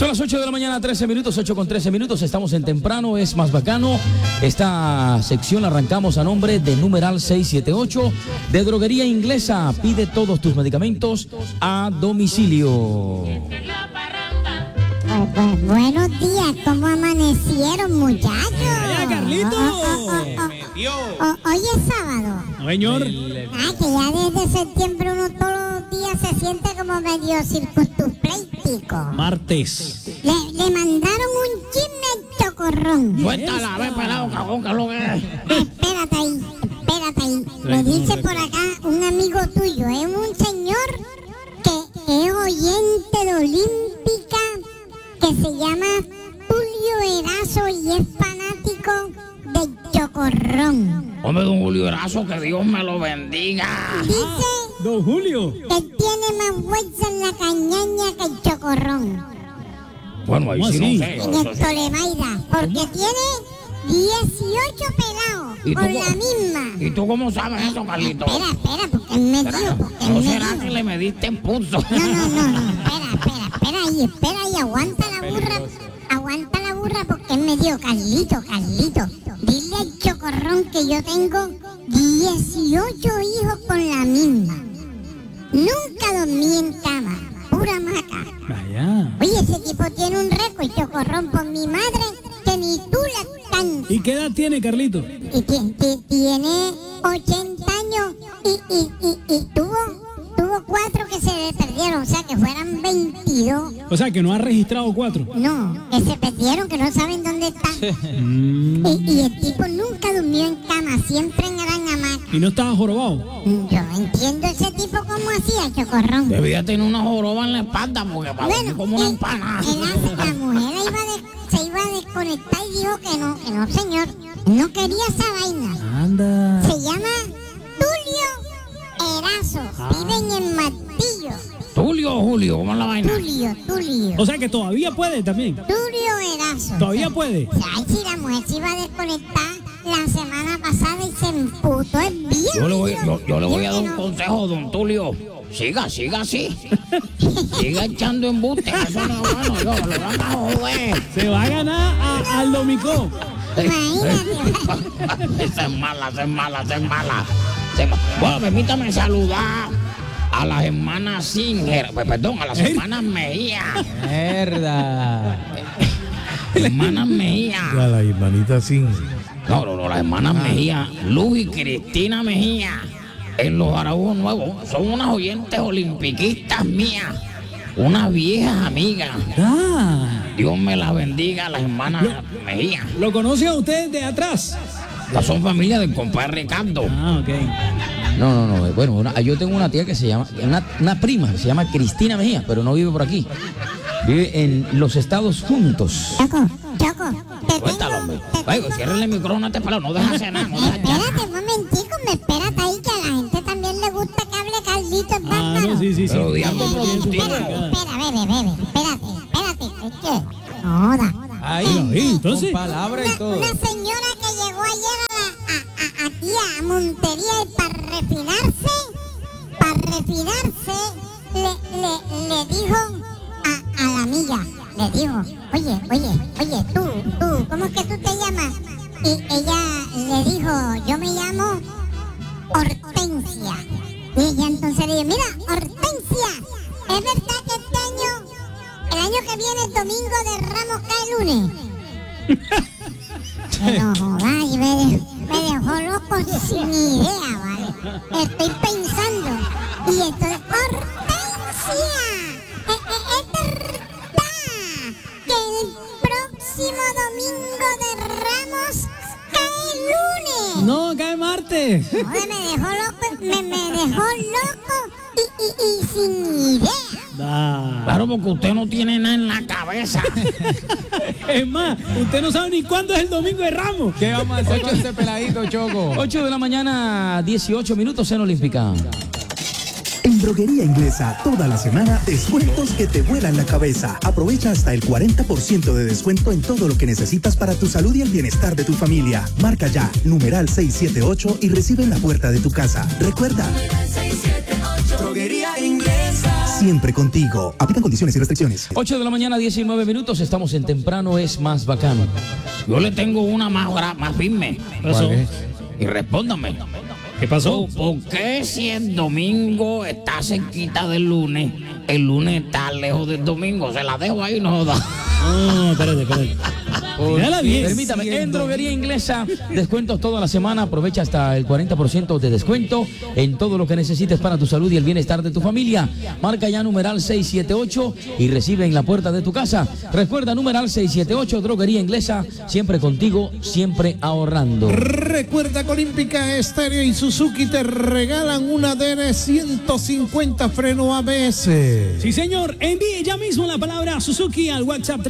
Son las 8 de la mañana, 13 minutos, 8 con 13 minutos. Estamos en temprano, es más bacano. Esta sección la arrancamos a nombre de numeral 678 de Droguería Inglesa. Pide todos tus medicamentos a domicilio. Pues buenos días, ¿cómo amanecieron, muchachos? ¡Hola, Carlito! Hoy es sábado. Señor. Que ya desde septiembre uno todos los días se siente como medio circunspléctico. Martes. Le mandaron un chisme al chocorrón. Suéltala, ve pelado, cagón, que lo que es. Espérate ahí. Me dice por acá un amigo tuyo, es un señor que es oyente de Olímpica, que se llama Julio Erazo y es fanático del chocorrón. Hombre, don Julio Erazo, que Dios me lo bendiga. Dice Don Julio. que tiene más fuerza en la cañaña que el chocorrón. Bueno, ahí sí ¿Cómo no así? sé. En el Tolemaida, porque tiene 18 pelados ¿Y tú con cómo- la misma. ¿Y tú cómo sabes eso, Carlito? Espera, porque él me dio, ¿No será que le mediste en pulso? No, espera ahí, aguanta la burra porque él me dio, Carlito, dile al chocorrón que yo tengo 18 hijos con la misma. Nunca dormí en cama, pura maca. Vaya. Oye, ese tipo tiene un récord, chocorrón, por mi madre, que ni tú la cantas. ¿Y qué edad tiene, Carlito? Y tiene 80 años y tuvo 4 que se le perdieron, o sea que fueran 22. O sea, que no ha registrado 4. No, que se perdieron, que no saben dónde están. Y el tipo nunca durmió en cama, siempre en gran hamaca. ¿Y no estaba jorobado? Yo entiendo ese tipo cómo hacía, chocorrón. Debía tener una joroba en la espalda porque para dormir como una empanada. La mujer se iba a desconectar y dijo que no, señor. No quería esa vaina. Anda. Se llama Tulio Erazo. Viven en Martillo. Tulio o Julio, ¿cómo es la vaina? Tulio. O sea, que todavía puede también. Tulio Erazo. Todavía puede. Ay, si la mujer se iba a desconectar la semana pasada y se emputó el viernes. Yo le voy a dar un consejo, don Tulio. Siga así. Siga echando embuste. Eso no es bueno, yo lo van a joder. Se va a ganar al Domicó. Imagínate. Esa es mala. Bueno, permítame saludar a las hermanas Singer, perdón, a las hermanas Mejía. Mierda. Hermanas Mejía. A la hermanita sin. No, las hermanas Mejía, Luz y Cristina Mejía, en los Araújos Nuevos, son unas oyentes olimpiquistas mías, unas viejas amigas. Dios me las bendiga, las hermanas Mejía. ¿Lo conocen a ustedes de atrás? Estas son familias del compadre Ricardo. Ok. No. Bueno, yo tengo una tía que se llama, una prima que se llama Cristina Mejía, pero no vive por aquí. Vive en los Estados Juntos. Choco, Cuéntalo, hombre. Oye, ciérrale el micrófono a este pelado, no deja hacer nada. Espérate un momentico, espérate ahí que a la gente también le gusta que hable Carlito el bárbaro. No, sí. Pero diablo, Espera, bebé, espérate, es que... Joda. Ahí, entonces. con palabras y todo. Una señora que llegó ayer aquí a Montería y para refinarse, le dijo a la amiga, le dijo, oye, tú, ¿cómo es que tú te llamas? Y ella le dijo, yo me llamo Hortensia. Y ella entonces le dijo, mira, Hortensia, ¿es verdad que el año que viene el domingo de Ramos cae lunes? Pero joder, me dejó loco sin idea, ¿vale? Estoy pensando. Y entonces, Hortensia, es verdad que el próximo domingo de Ramos cae lunes. No, cae martes. Joder, me dejó loco y sin idea. Claro, porque usted no tiene nada en la cabeza. Es más, usted no sabe ni cuándo es el domingo de Ramos. ¿Qué vamos a hacer con ese peladito, Choco? 8 de la mañana, 18 minutos en Olímpica. En Droguería Inglesa, toda la semana, descuentos que te vuelan la cabeza. Aprovecha hasta el 40% de descuento en todo lo que necesitas para tu salud y el bienestar de tu familia. Marca ya, numeral 678 y recibe en la puerta de tu casa. Recuerda. Droguería Inglesa. siempre contigo. Aplican condiciones y restricciones. 8 de la mañana, 19 minutos. Estamos en Temprano es más bacano. Yo le tengo una más firme. ¿Cuál es? Y respóndame. ¿Qué pasó? ¿Por qué si el domingo está cerquita del lunes, el lunes está lejos del domingo? Se la dejo ahí, no joda. No, espérate. Mírala bien. Permítame, en Droguería Inglesa, descuentos toda la semana. Aprovecha hasta el 40% de descuento en todo lo que necesites para tu salud y el bienestar de tu familia. Marca ya numeral 678 y recibe en la puerta de tu casa. Recuerda, numeral 678, Droguería Inglesa, siempre contigo, siempre ahorrando. Recuerda que Olímpica Estéreo y Suzuki te regalan una DR150 freno ABS. Sí, señor. Envíe ya mismo la palabra Suzuki al WhatsApp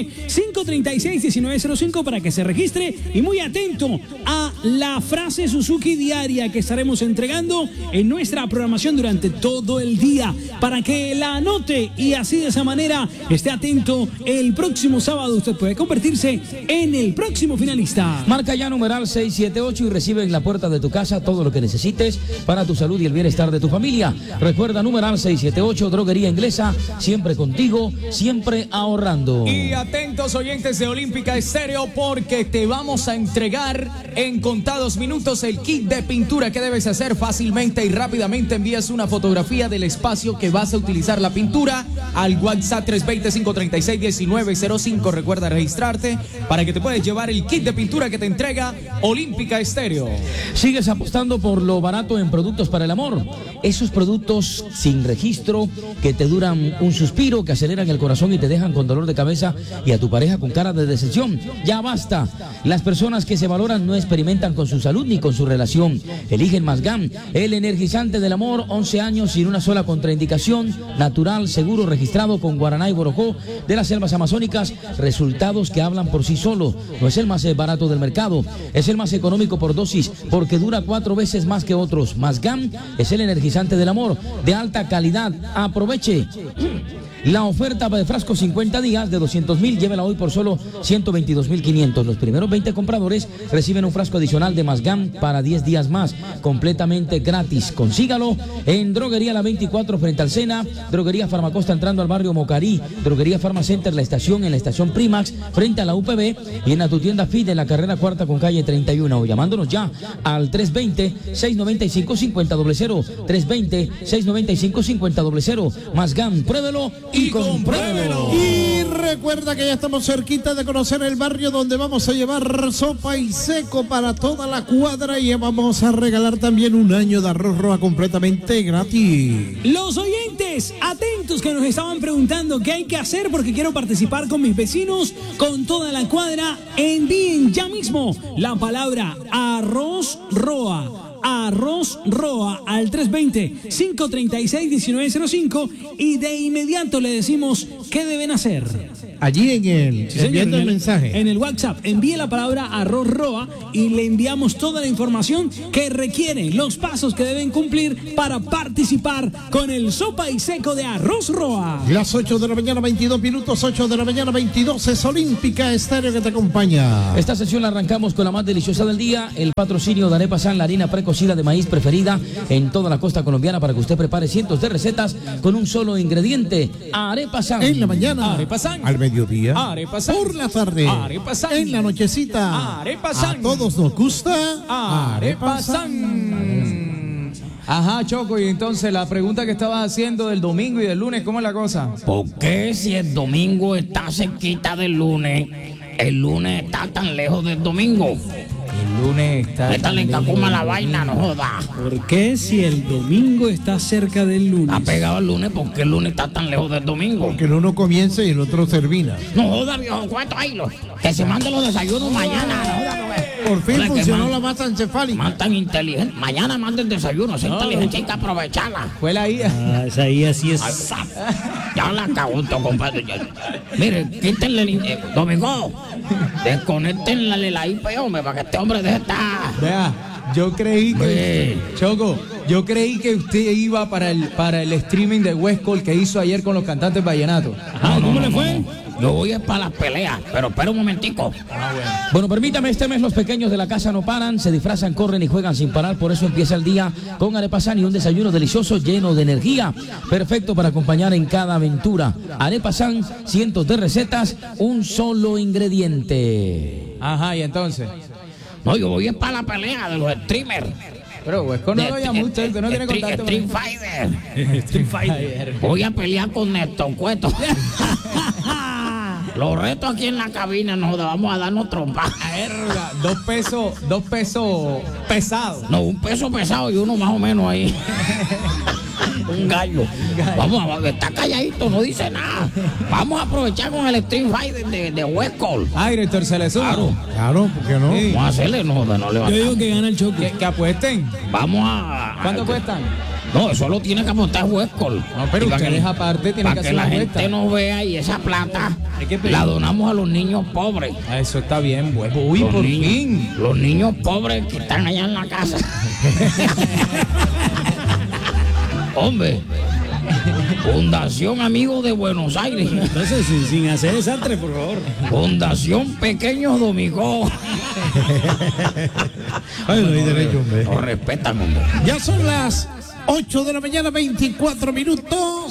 320-536-1905 para que se registre y muy atento a la frase Suzuki diaria que estaremos entregando en nuestra programación durante todo el día para que la anote y así de esa manera esté atento el próximo sábado. Usted puede convertirse en el próximo finalista. Marca ya numeral 678 y recibe en la puerta de tu casa todo lo que necesites para tu salud y el bienestar de tu familia. Recuerda, numeral 678, Droguería Inglesa, siempre contigo, siempre ahorrando. Y atentos oyentes de Olímpica Estéreo porque te vamos a entregar en contados minutos el kit de pintura que debes hacer fácilmente y rápidamente. Envías una fotografía del espacio que vas a utilizar la pintura al WhatsApp 320-536-1905. Recuerda registrarte para que te puedas llevar el kit de pintura que te entrega Olímpica Estéreo. ¿Sigues apostando por lo barato en productos para el amor? Esos productos sin registro que te duran un suspiro, que aceleran el corazón y te dejan con dolor de cabeza y a tu pareja con cara de decepción. Ya basta. Las personas que se valoran no experimentan con su salud ni con su relación. Eligen Masgam, el energizante del amor, 11 años sin una sola contraindicación, natural, seguro, registrado con guaraná y borojó de las selvas amazónicas. Resultados que hablan por sí solos. No es el más barato del mercado, es el más económico por dosis, porque dura 4 veces más que otros. Masgam es el energizante del amor de alta calidad. Aproveche la oferta de frasco 50 días de 200,000, llévela hoy por solo 122,500. Los primeros 20 compradores reciben un frasco adicional de Masgam para 10 días más, completamente gratis. Consígalo en Droguería La 24 frente al Sena, Droguería Farmacosta entrando al barrio Mocarí, Droguería Farmacenter La Estación en la estación Primax frente a la UPB y en tu tienda Fit en la carrera cuarta con calle 31 o llamándonos ya al 320-695-5000, 320-695-5000. Masgam, pruébelo y compruébelo. Y recuerda que ya estamos cerquita de conocer el barrio donde vamos a llevar sopa y seco para toda la cuadra y vamos a regalar también un año de arroz roja completamente gratis. Los oyentes, atentos que nos estaban preguntando qué hay que hacer porque quiero participar con mis vecinos, con toda la cuadra. Envíen ya mismo la palabra arroz roa. Arroz Roa al 320-536-1905 y de inmediato le decimos qué deben hacer. Allí en el, Sí, señor, enviando el mensaje. En el WhatsApp, envíe la palabra arroz roa y le enviamos toda la información que requiere, los pasos que deben cumplir para participar con el sopa y seco de arroz roa. Las 8 de la mañana, 22 minutos, 8 de la mañana, 22, es Olímpica Estéreo que te acompaña. Esta sesión la arrancamos con la más deliciosa del día, el patrocinio de Arepa San, la harina precocida de maíz preferida en toda la costa colombiana para que usted prepare cientos de recetas con un solo ingrediente. Arepa San. En la mañana, Arepa San. al mediodía, Arepa San. por la tarde, Arepa San. en la nochecita, Arepa San. a todos nos gusta Arepa San. Ajá, Choco, y entonces la pregunta que estabas haciendo del domingo y del lunes, ¿cómo es la cosa? ¿Por qué si el domingo está cerquita del lunes, el lunes está tan lejos del domingo? El lunes está... Métale en cacuma la vaina, no joda. ¿Por qué si el domingo está cerca del lunes? Está pegado el lunes, ¿por qué el lunes está tan lejos del domingo? que el uno comienza y el otro termina. No joda, viejo, ¿cuánto hay? Que se manden los desayunos mañana, no joda, Por fin Joder, que funcionó la masa encefálica. más tan inteligente. Mañana manden desayuno, esa inteligencia hay que aprovecharla. Fue la IA. Ah, esa ahí así es. Ya la cagó, compadre. Mire, quítenle Domingo, desconectenle la IP, hombre, para que este hombre deje estar. Vea, yo creí que... Choco, yo creí que usted iba para el streaming de West Coast que hizo ayer con los cantantes vallenatos. Ah, ¿cómo le fue? Yo voy para las peleas, pero espera un momentico. Bueno, permítame, este mes los pequeños de la casa no paran, se disfrazan, corren y juegan sin parar, por eso empieza el día con Arepa San y un desayuno delicioso lleno de energía, perfecto para acompañar en cada aventura. Arepa San, cientos de recetas, un solo ingrediente. Ajá, y entonces. No, yo voy para la pelea de los streamers. Pero Huesco no lo llama usted no tiene contacto. Stream Fighter. Voy a pelear con Néstor Cueto. Los retos aquí en la cabina, nos vamos a darnos trompas. 2 pesos pesados. No, un peso pesado y uno más o menos ahí. Un gallo. Vamos a ver, está calladito, no dice nada. Vamos a aprovechar con el Stream Fighter de Huesco. Ah, director, se le suma. Claro, ¿por qué no? Sí. Vamos a hacerle, no le va a Yo digo que gana el choque. Que apuesten. Vamos a. ¿Cuánto cuestan? No, eso lo tiene que apostar Huesco. No, pero ustedes aparte tienen que para hacer que la una gente apuesta. no vea y esa plata que pedir. la donamos a los niños pobres. Ah, eso está bien, Huesco. Uy, Los por niños- fin. Los niños pobres que están allá en la casa. Hombre, Fundación Amigos de Buenos Aires. Entonces, sin hacer desastre, por favor. Fundación Pequeños Domingó. Ay, no hay derecho, hombre. Nos respetan, hombre. Ya son las 8 de la mañana, 24 minutos.